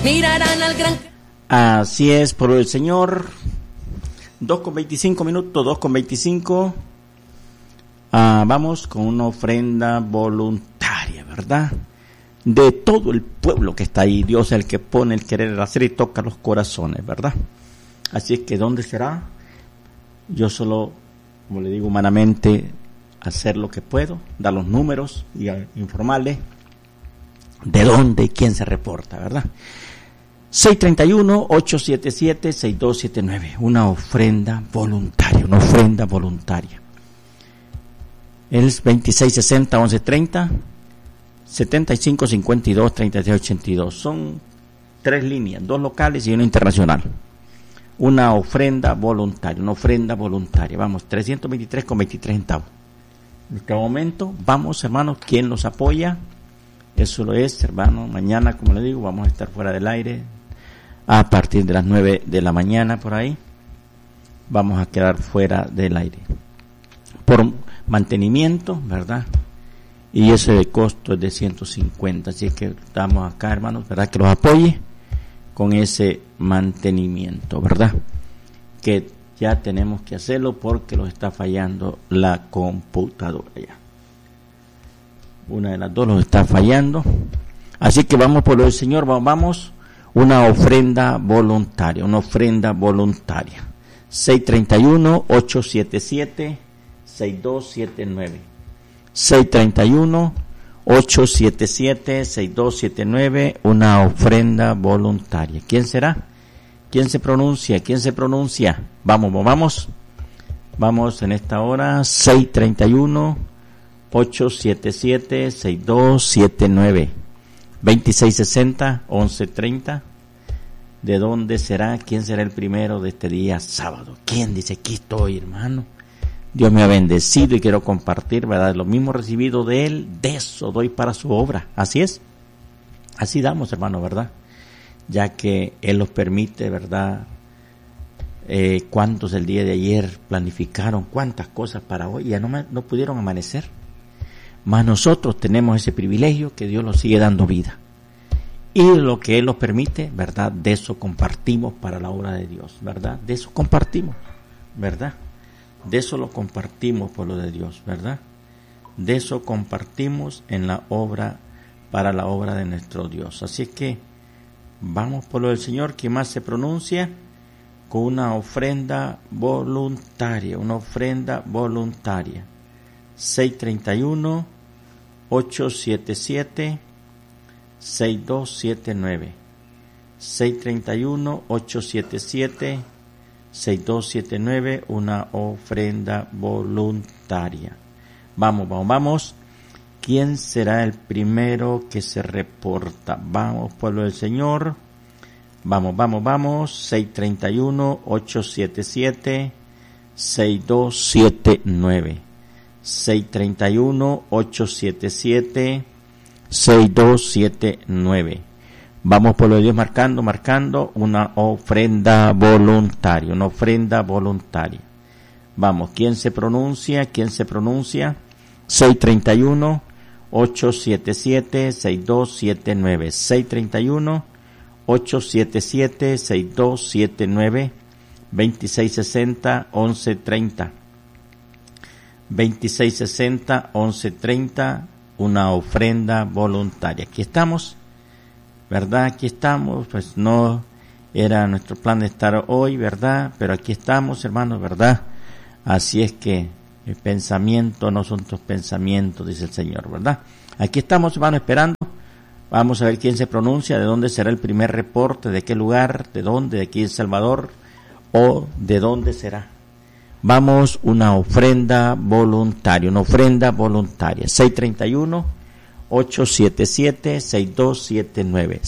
mirarán al gran... Así es, por el Señor. 2:25 minutos, 2:25. Vamos con una ofrenda voluntaria, ¿verdad? De todo el pueblo que está ahí. Dios es el que pone el querer hacer y toca los corazones, ¿verdad? Así es que, ¿dónde será? Yo solo, como le digo humanamente, hacer lo que puedo, dar los números y informarles de dónde y quién se reporta, ¿verdad? 631-877-6279, una ofrenda voluntaria, Es 2660-1130, 7552-3382, son 3 líneas, 2 locales y una internacional. Una ofrenda voluntaria, vamos, 323,23 centavos. En este momento, vamos hermanos, ¿quién los apoya? Eso lo es, hermano, mañana, como le digo, vamos a estar fuera del aire, a partir de las 9 de la mañana, por ahí, vamos a quedar fuera del aire. Por mantenimiento, ¿verdad? Y ese costo es de 150, así es que estamos acá, hermanos, ¿verdad? Que los apoye con ese mantenimiento, ¿verdad? Que ya tenemos que hacerlo porque los está fallando la computadora ya. Una de las dos los está fallando. Así que vamos por lo del Señor, vamos, una ofrenda voluntaria. 631-877-6279. 631-877-6279, una ofrenda voluntaria. ¿Quién será? ¿Quién se pronuncia? Vamos en esta hora. 631-877-6279. 2660-1130. ¿De dónde será? ¿Quién será el primero de este día sábado? ¿Quién dice? Aquí estoy, hermano. Dios me ha bendecido y quiero compartir, ¿verdad? Lo mismo recibido de Él, de eso doy para su obra. Así es. Así damos, hermano, ¿verdad? Ya que Él los permite, ¿verdad? ¿Cuántos el día de ayer planificaron cuántas cosas para hoy? Ya no pudieron amanecer. Mas nosotros tenemos ese privilegio que Dios nos sigue dando vida. Y lo que Él nos permite, ¿verdad? De eso compartimos para la obra de Dios, ¿verdad? De eso compartimos, ¿verdad? De eso lo compartimos por lo de Dios, ¿verdad? De eso compartimos en la obra, para la obra de nuestro Dios. Así es que vamos por lo del Señor, que más se pronuncia con una ofrenda voluntaria, 631-877-6279. 631-877-6279, una ofrenda voluntaria. Vamos. ¿Quién será el primero que se reporta? Vamos, pueblo del Señor. Vamos. 631-877-6279. 631-877-6279. Vamos, pueblo de Dios, marcando una ofrenda voluntaria, Vamos, ¿quién se pronuncia? 631-877-6279. 631-877-6279. 2660-1130. 2660-1130, una ofrenda voluntaria. Aquí estamos, ¿verdad? Aquí estamos, pues no era nuestro plan de estar hoy, ¿verdad? Pero aquí estamos, hermanos, ¿verdad? Así es que el pensamiento no son tus pensamientos, dice el Señor, ¿verdad? Aquí estamos, hermanos, esperando. Vamos a ver quién se pronuncia, de dónde será el primer reporte, de qué lugar, de dónde, de aquí en Salvador, o de dónde será. Vamos, una ofrenda voluntaria. 631-877-6279.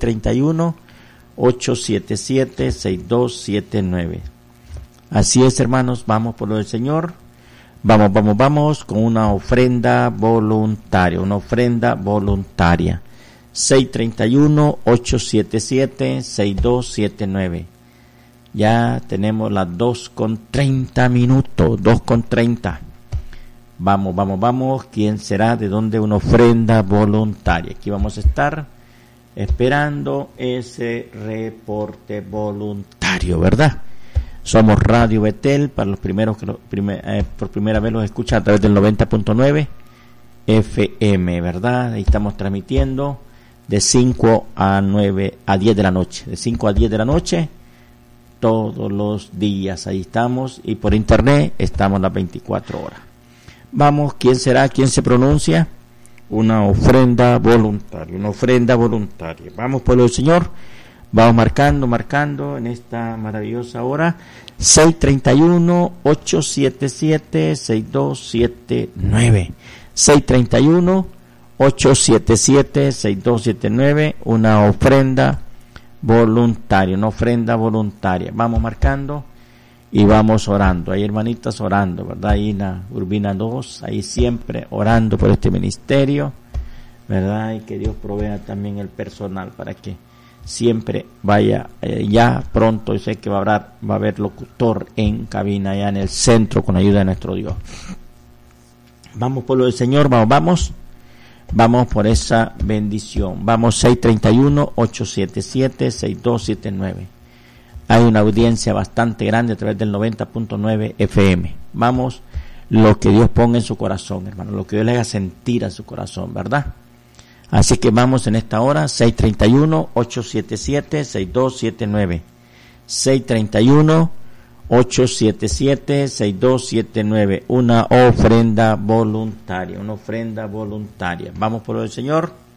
631-877-6279. Así es, hermanos, vamos por lo del Señor. Vamos con una ofrenda voluntaria. 631-877-6279. Ya tenemos las 2:30 minutos, 2:30. Vamos. ¿Quién será? ¿De dónde? Una ofrenda voluntaria. Aquí vamos a estar esperando ese reporte voluntario, ¿verdad? Somos Radio Betel, para los primeros que por primera vez los escuchan a través del 90.9 FM, ¿verdad? Ahí estamos transmitiendo de 5 a 10 de la noche, de 5 a 10 de la noche, todos los días, ahí estamos, y por internet estamos las 24 horas. Vamos, ¿quién será? ¿Quién se pronuncia? Una ofrenda voluntaria, Vamos, pueblo del Señor, vamos marcando en esta maravillosa hora, 631-877-6279, 631-877-6279, una ofrenda voluntaria, vamos marcando y vamos orando. Hay hermanitas orando, ¿verdad? Ahí en la Urbina 2, ahí siempre orando por este ministerio, ¿verdad? Y que Dios provea también el personal para que siempre vaya, ya pronto, yo sé que va a haber locutor en cabina allá en el centro con ayuda de nuestro Dios. Vamos, pueblo del Señor, vamos por esa bendición. Vamos, 631-877-6279. Hay una audiencia bastante grande a través del 90.9 FM. Vamos, lo que Dios ponga en su corazón, hermano, lo que Dios le haga sentir a su corazón, ¿verdad? Así que vamos en esta hora, 631-877-6279. 631-877-6279. Una ofrenda voluntaria. Vamos por el Señor.